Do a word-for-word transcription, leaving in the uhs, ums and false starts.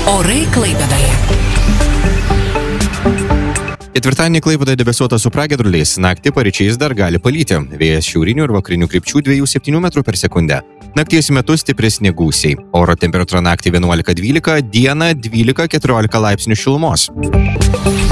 Orai Klaipėdoje. Ketvirtadienį Klaipėdoje debesuota su pragiedruliais, naktį paryčiais dar gali palyti. Vėjas šiaurinių ir vakarinių krypčių dviejų septynių metrų per sekundę. Nakties metu stipresni gūsiai. Oro temperatūra naktį vienuolika dvylika, dieną dvylika keturiolika laipsnių šilumos.